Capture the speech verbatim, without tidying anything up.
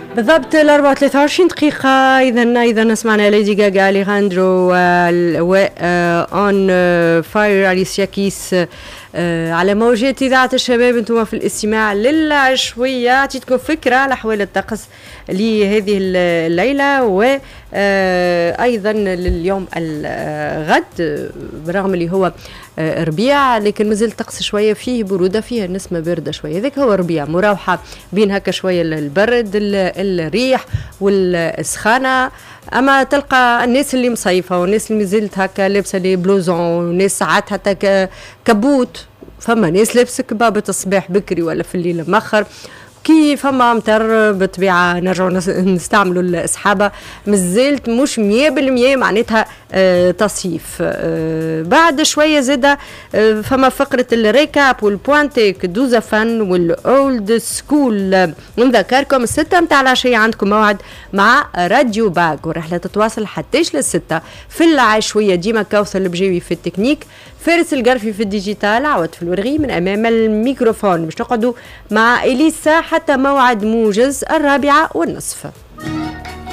بالضبط الأربعة وثلاثة وعشرين دقيقة. إذا إذا سمعنا ليدي جاجا أليخاندرو و أون فاير أليسيا كيس على موجات إذاعة الشباب. أنتم في الاستماع للعشوية. أعطيتكم فكرة على أحوال الطقس لهذه الليلة وأيضا لليوم الغد، برغم اللي هو ربيع لكن مازال الطقس شوية فيه برودة، فيه نسمة باردة شوية. هذاك هو ربيع، مراوحة بين هكا شوية البرد الريح والسخانة. اما تلقى الناس اللي مصيفه والناس اللي مازالت هكا لابسه لي بلوزون وناس ساعات حتى كبوت، فما ناس لابسه كبابه الصباح بكري ولا في الليل مأخر. كي فما مطر بالطبيعه نرجعوا نستعملوا السحابه، مازالت مش مية بالمية معناتها آه تصيف. آه بعد شويه زاده آه فما فقره الريكاب والبوانتيك دوزا فن والاولد سكول. نذكركم الستة متاع العشيه عندكم موعد مع راديو باك، والرحله تتواصل حتىش للستة في العشويه. ديما كوثر البجاوي في التكنيك، فارس القرفي في الديجيتال، عوض في الورغي من امام الميكروفون باش نقعدوا مع اليسا حتى موعد موجز الرابعه والنصف.